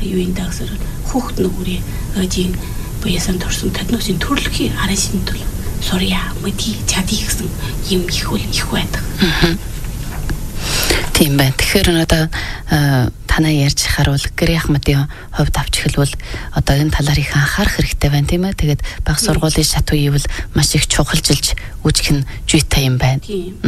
юу энэ дагсаар хүүхд нүгүрээ ажийн баясан торсон таднуусын төрөлхийн арын шинтэл сурья мэди чади гэсэн юм их байдаг. Тийм байна. Тэгэхээр одоо танаа ярьж харуул гэр Ахмадын хувьд авч эхэлвэл одоо энэ талаар их анхаарах хэрэгтэй байна тийм ээ. Тэгээд баг сургуулийн шат үеивэл маш их чухалжилж үүсгэх нь жүйтэй юм байна.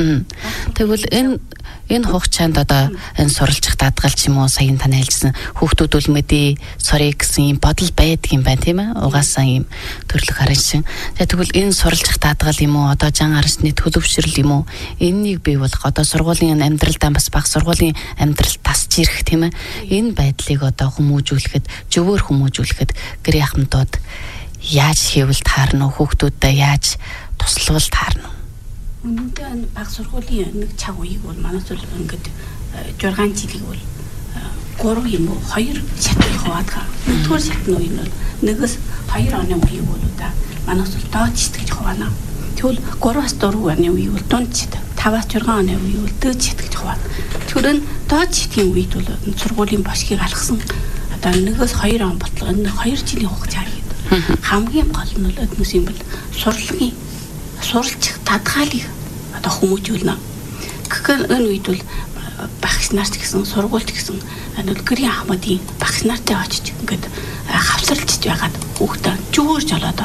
Тэгвэл энэ хугацаанд одоо энэ суралцах даатгалч юм уу саяхан тань хэлсэн хүүхдүүд үл мэдээ сурыг гэсэн юм бодол байдаг юм байна тийм ээ. Угаасаа юм төрлөх арын шин. Тэгвэл энэ суралцах даатгал юм уу одоо жан арчны төлөвшрөл юм уу энэнийг бий болох одоо сургуулийн амьдралдаа бас баг сургуулийн амьдрал тасч ирэх тийм ээ. Энэ байдлыг одоо хүмүүжүүлэхэд зөвөр хүмүүжүүлэхэд гэр Ахмадууд яаж хийвэл таарна уу хүүхдүүдэд яаж туславал таарна уу? Үнэндээ баг сургуулийн нэг цаг үеиг бол манайс бол ингээд 6 жилиг бол 3 юм уу 2 шатыг хаваад нэгдүгээр шатны үе нь бол нэгээс 2 оны үеиг бол да манайс бол доод шат гэж хаваана. Тэгвэл 3-аас 4 оны үеиг бол дунд шат 5-аас 6 оны үеиг бол дээд шат гэж хаваана. Тэгэхээр энэ доод шатын үед бол сургуулийн бошгийг алгасан одоо нэгээс 2 он бодлого энэ 2 жилийн хугацаа хийдэг. Хамгийн гол нь бол өднөс юм бол сурлагын суралцах татгалыг одоо хүмүүжүүлнэ. Тэгэхээр энэ үед бол багш нарт гэсэн сургуульд гэсэн гэрийн Ахмадын багш нартай очиж ингээд хавсарлж байгаад хүүхдээ зүгээр жолоод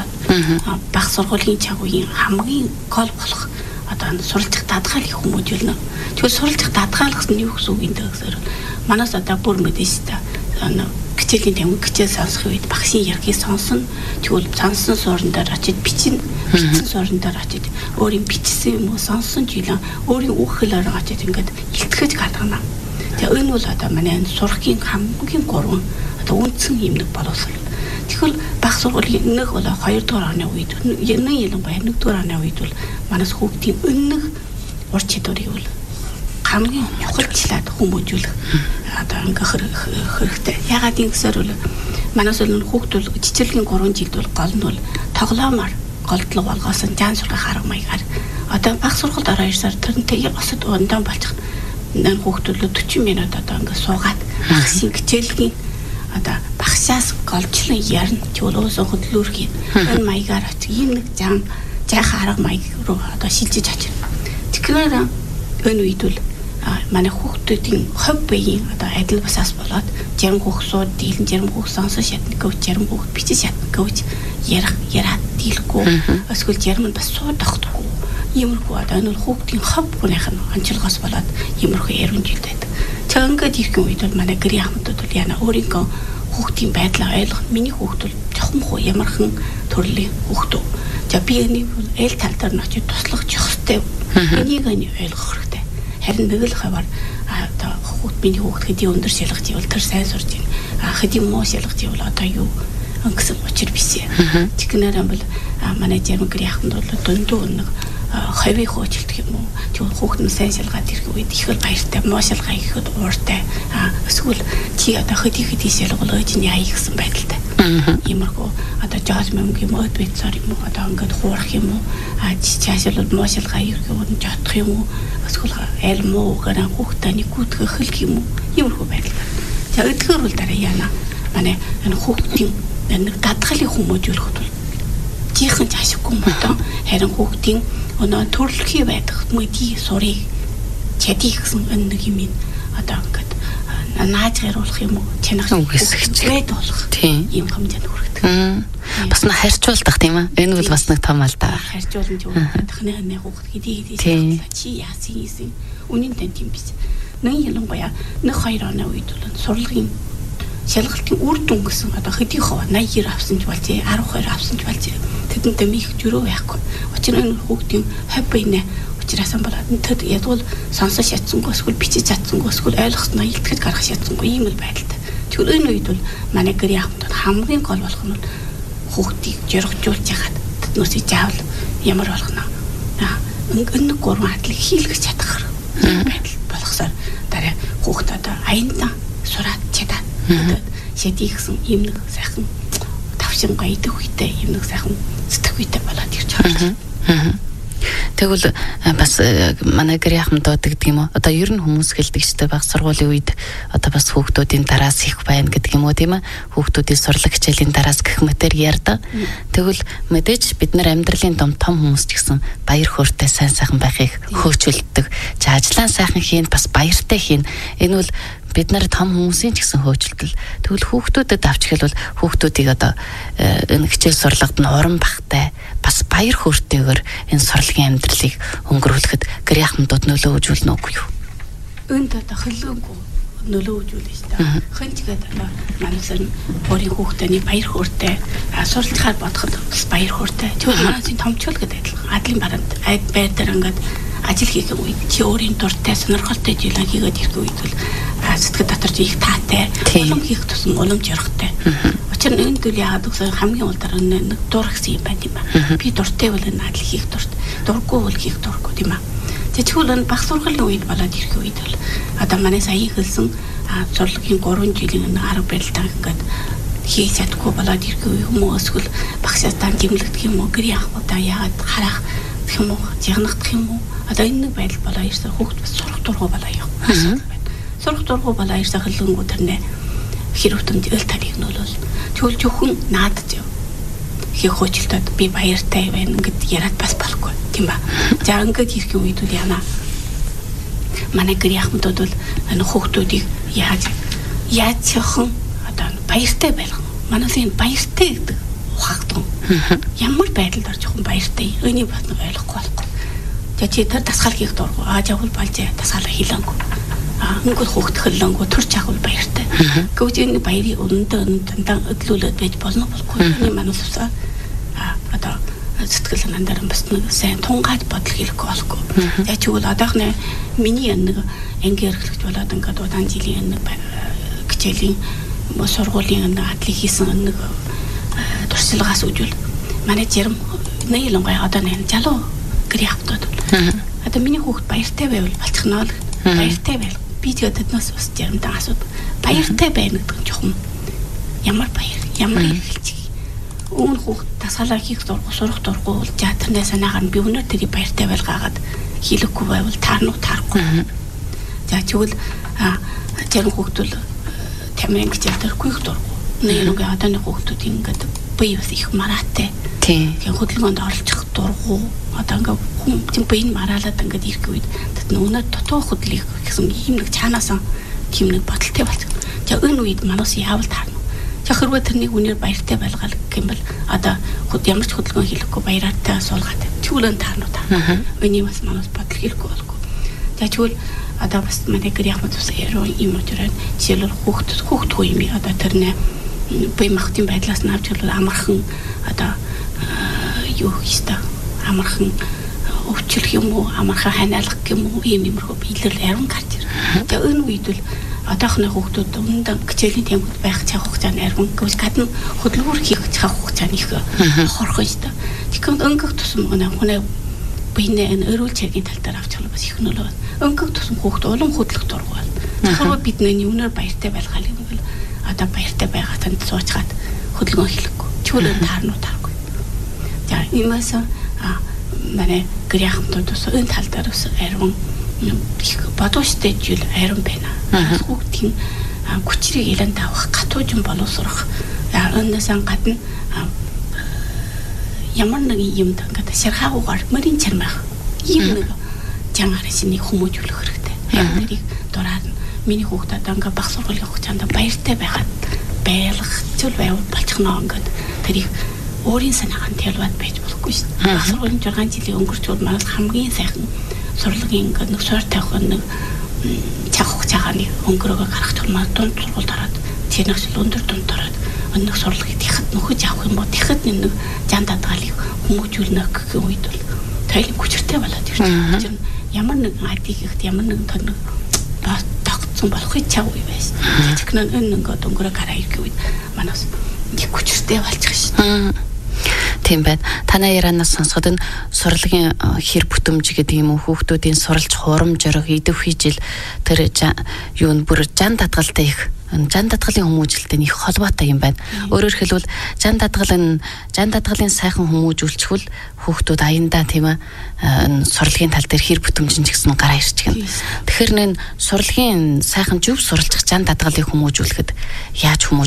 баг сургуулийн цаг үеийн хамгийн гол болох одоо суралцах татгалыг хүмүүжүүлнэ. Тэгэхээр суралцах татгал гэсэн нь юу гэсэн үг юм бэ гэхээр манайс одоо бүр мэдээж та хичээлийн тамиг хичээл сонсох үед багшийн яргийг сонсно. Тэгвэл сонсон суурин дээр очиж бичсэн суурин дээр очиж өөрийн бичсэн юм уу сонсон жилэн өөрийн үг хэлээр очиж ингээд илтгэж гадагна. Тэгээ энэ бол одоо манай энэ сурахын хамгийн гурван одоо үндсэн юм нэг боловсрол. Тэгэхээр баг сургуулийн нэг бол 2 дугаар оны үед ялангуяа 1 дугаар оны үед бол манайс хүүхдийн өннөг ур чадварыг бол хамгийн чухалчлаад хүмүүжүүлэх одоо ингээ хэрэгтэй. Ягаад ингэсээр бол манайс бол хүүхдүүд жижиглэгийн 3 жилд бол гол нь бол тоглоомоор голдлого болгоосон жан сургах арга маягаар одоо баг сургуульд ороо ирсээр тэрнтэй осод ундаан болчих энэ хүүхдүүд 40 минут одоо ингээ суугаад багшийн хичээлгийн одоо багшаас голчлон ярина тэгвэл өөсөө хөдлөөрхийн энэ маягаар ийм нэг жаахан арга маяг руу одоо шилжиж очино. Тэгэхээр энэ үед бол манай хүүхдүүдийн хов биеийн одоо адил басаас болоод зарим хүүхд сууд дийлэн зарим хүүхд сонсон шатны гүйж зарим хүүхд бичиж шатны гүйж яраад дийлэхгүй эсвэл зарим нь бас сууд тогтохгүй иймэрхүү одоо энэ хүүхдийн хов бүнийх нь онцлогоос болоод иймэрхүү ярмжилт байдаг. За ингээд ирэх үед бол манай гэрийн Ахмадууд бол яна өөрийнхөө хүүхдийн байдлаа ойлгох миний хүүхд бол жохомхоо ямархан төрлийн хүүхдөө. За би энийг ээл тал дээр нь очиж туслах жохстой. Энийг ойлгох хэрэгтэй. Харин нэг л хавар одоо миний хүүхд хэдийн өндөр шалгаж ивэл тэр сайн сурж байна. Хэдийн муу шалгаж ивэл одоо юу гэсэн учир биш. Тэгнээр бол манай зарим гэрийн Ахмад бол дундуу нэг хавийг хөөжилдөх юм уу. Тэгвэл хүүхд нь сайн шалгаад ирэх үед их л баяртай, муу шалгаа ихэд ууртай. Эсвэл чи одоо хэдийн шалгал өөж нь яа гэсэн байдалтай. Иймэрхүү одоо жааз мөнгө юм уу, бицаар юм уу, одоо ингээд хуурах юм уу. Чаашаал муу шалгаа ирэх юм уу, жотох юм уу. Эсвэл аль муу гэрэн хүүхдээ нэг гүтгэх хэл юм уу. Иймэрхүү байдалтай. За эдгээр бол дараа яана. Манай энэ хүүхдийн нэг дадгалыг хүмүүжүүлэхэд бол жихэн ашиггүй юм байна. Харин хүүхдийн өнөө төрөлхий байдаг мэдээ сурыг чадих гэсэн нэг юм одоо ингээд нааж харуулах юм уу чанах үгсгчээд болох юм хэмжээнд хүргэдэг. Бас нь харьцуулдаг тийм ээ. Энэ бол бас нэг том алдаа. Харьцуулна ч юм дахны хүүхд хэдий чи яасан юм үнэн тань юм биш. Нэг ялангуяа 1-2 оны үед бол сурлагын шалгалтын үр дүн гэсэн одоо хэдий хоо 80 авсан ч болж 12 авсан ч болж тэдэнтэй мих жөрөө байхгүй. Учир нь хүүхдийн хав бийнэ учраас болоод тэд ядвал сонсож чадсангүй эсвэл бичиж чадсангүй эсвэл ойлгосноо илтгэж гаргах чадсангүй ийм л байдалтай. Тэгвэл энэ үед бол манай гэрийн Ахмадууд хамгийн гол болох нь хүүхдийг жиргжуулж яхад тэднөөсөө заавал ямар болгоно. Нэг гурван хадлыг хийлгэж чадах байдал болгосоор дараа хүүхд одоо аяндан сураад чадаад шэдий гэсэн юм нэг сайхан тавшин гоёдаг үедээ юм нэг сайхан сэтгэх үедээ болоод ирж байгаа. Тэгвэл бас манай гэр яхамдууд гэдэг юм уу? Одоо ер нь хүмүүс хэлдэг ч баг сургуулийн үед одоо бас хүүхдүүдийн дараас их байна гэдэг юм уу тийм ээ? Хүүхдүүдийн сурлаг хичээлийн дараас гэх мэтэр ярьдаг. Тэгвэл мэдээж бид нар амьдралын том хүмүүс ч гэсэн баяр хөөртэй сайн байхыг хөөцөлддөг. За ажлаа сайхан хийн бас баяртай хийн. Энэ бол бид нар том хүмүүсийн ч гэсэн хөөцөлдөл. Тэгвэл хүүхдүүдэд авч хэлбэл хүүхдүүдийг одоо энэ хичээл сурлагад нь уран багтай бас баяр хөөртэйгээр энэ сурлагын амьдралыг өнгөрүүлэхэд гэр яхамдууд нөлөө үзүүлнэ үгүй юу? Энд одоо хөлөөнгүй нөлөө үзүүлнэ шүү дээ. Хэнчгээд одоо манайсан өөрийн хүүхдийн баяр хөөртэй суралцахаар бодоход бас баяр хөөртэй. Тэгвэл манайсын томчул гэдэг адилхан баранд байр дээр ингээд ажил хийх үед чи өөрийн дуртай сонирхолтой зүйлээ хийгээд ирэх үед бол сэтгэл дотор их таатай улам хийх тусам улам жаргатай. Учир нь энэ зүйл яагаад гэвэл хамгийн улдаар нэг дур гэсэн юм байна тийм ба. Би дуртай бол энэ адил хийх дуртай. Дургүй бол хийх дургүй тийм ба. Тэгвэл энэ баг сургуулийн үед болоод ирэх үед бол одоо манай саяхан хэлсэн сурлагын 3 жилийн арга барилтаа ингээд хийж чадахгүй болоод ирэх үе хүмүүс эсвэл багшаас дан дэмлэгдэх юм уу гэр яах удаа яагаад харах гэх юм уу жигнагдах юм уу одоо энэ нэг байдал болоо ирсэн хүүхд бас сурах дургу болоо яах. Сурах дургу болоо ирсэн хөлөнгөө тэрнээ хэр хөтөнд ил тариг нөлөөл. Тэгвэл зөвхөн наадаж яв. Хий хөөчлөлтөд би баяртай байна ингээд яриад бас болохгүй тийм ба. За ингээд ирэх үед үл яана. Манай гэр яхмтууд бол энэ хүүхдүүдийг яаж яачихсан одоо баяртай байлгах. Манайсын баяртай гэдэг ухаагдсан. Ямар байдалд орж жоохон баяртай. Өний бас нэг ойлгохгүй болохгүй. Тэгээ чи тэр дасгал хийх дургу. Жавхал болж дасгалаа хийлэнгүй. Өнгөл хүүхд хөлөнгөө төр чагвал баяртай. Гэвч энэ баярын өнөндөө дандаа өглөөлөд байж болно болохгүй. Энэ манайсаа одоо сэтгэл санаандаа бас нэг сайн тунгааж бодол хийхгүй болохгүй. Тэгээ чигвэл одоохны миний нэг анги эрхлэгч болоод ингээд удаан жилийн нэг хичээлийн сургуулийн нэг адлыг хийсэн нэг туршлагаас үжил манай жирам нэйлэнгой одоо нэг залуу гэр яхтууд. Одоо миний хүүхд баяртай байвал болчихно л. Баяртай байл. Би тэгээд тэднээс бас жирамдаа асууд. Баяртай байна гэдэг нь жоохон ямар баяр, ямар хэлчих. Өмнө хүүхд дасгалаа хийх дургу, сурах дургу бол театрнаа санаагаар нь би өнөр тэрийг баяртай байлгаагаад хийлэхгүй байвал таарнуу таарахгүй. За тэгвэл жирам хүүхд бол тамирын хичээл дээр гүйх дургу. Нэг одоо нэг хүүхдүүд ингээд бие бас их мараатай. Тийм. Хөдөлгөөнд оролцох дургу. Одоо ингээд хүн бие мараалаад ингээд ирэх үед тэд өнөө дутуу хөдлөх гэсэн ийм нэг цаанаасан тийм нэг бодолтой болчих. За энэ үед манаас яавал таарна. За хэрвээ тэрнийг үнээр баяртай байлгаал гэх юм бол одоо ямар ч хөдөлгөөн хийхгүй баяраатай суулгаад тэгвэл таарна таа. Өний бас манаас бодол хийхгүй болгүй. За тэгвэл одоо бас манай гэр яхмад ус яруу юм өдрөө жишээлбэл хүүхд хүү юм одоо тэрнээ бие махбодын байдлаас нь авч хэлбэл амархан одоо юу хийстэ амархан өвчлөх юм уу амархан ханиалгах юм уу иймэрхүү илэрл яран гарч ирнэ. Тэгээ энэ үед л одоохны хүүхдүүд өмнөд хичээлийн темпд байх цаг хугацааны арван гэвэл гадна хөдөлгүүр хийх цаг хугацааны их хорхоо шүү дээ. Тэгэхээр өнгөх тусам хүн биенээ энэ өрөөл чиргийн тал дээр авч байгаа бас их нөлөө байна. Өнгөх тусам хүүхд улам хөдлөх дургу байна. Тэгэхээр бидний юунаар баяртай байлгаа юм бол одоо баяртай байгаа танд суучгаад хөдөлгөөн хийхгүй. Чөлөө таарнуу тааргүй. За иймээс манай гэр яхамтууд ус энэ тал дээр ус арван их бодвоштой жил арван байна. Хүүхдийн хүчрийг илэн тавах гатуужин боловсрох. Өнөөс гадна ямар нэг юмд ингээд шархаагуугаар мөрийн чармах ийм нэг жангарыг хүмүүжүүлэх хэрэгтэй. Тэрийг дураад миний хүүхдэд ингээд баг сургуулийн хугацаанд баяртай байхад байлгах зүйл байвал болчихно ингээд тэрийг өөрийн санаагаар тэлбад байж болохгүй шүү дээ. Баг сургуулийн 6 жилийн өнгөрчүүд манайд хамгийн сайхан сурлагын ингээд нэг суурь тавих нэг цаг хугацаагаар нэг өнгөрөөгөө гарах тулмаа дунд сургуульд ороод тэрнээс өндөр дунд ороод өнөх сурлагыг тэхэд нөхөж авах юм бол тэхэд нэг жан даатгалыг хүмүүжүүлнэ гэх үед бол тойлог хүчтэй болоод ирж байна. Ямар нэг адиг ихт ямар нэг тоног тогтсон болохыг чав үе байсан. Тэгэхнээ энэ ингээд өнгөрөө гараа ирэх үед манаас их хүчтэй болчих шүү дээ. Тийм байна. Танай ярианаас сонсоход энэ сурлагын хэр бүтэмж гэдэг юм уу хүүхдүүдийн суралж хурамж орох идэв хийжил тэр юу н бүр жан татгалтай их жан дадгалын хүмүүжлэлтэй их холбоотой юм байна. Өөрөөр хэлбэл жан дадгалын сайхан хүмүүжүүлчихвэл хүүхдүүд аяндаа тийм ээ сурлагын тал дээр хэр бүтэмжин ч гэсэн гараа ирчихнэ. Тэгэхээр нэн сурлагын сайхан зөв суралцах жан дадгалыг хүмүүжүүлэхэд яаж